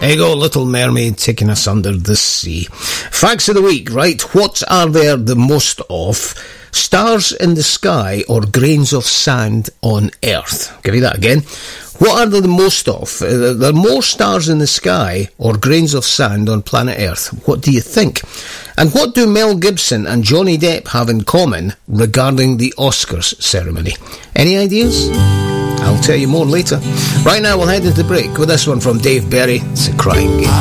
There you go, Little Mermaid taking us under the sea. Facts of the week, right? What are there the most of? Stars in the sky or grains of sand on Earth? I'll give you that again. What are there the most of? There are more stars in the sky or grains of sand on planet Earth? What do you think? And what do Mel Gibson and Johnny Depp have in common regarding the Oscars ceremony? Any ideas? I'll tell you more later. Right now, we'll head into the break with this one from Dave Berry. It's a Crying Game.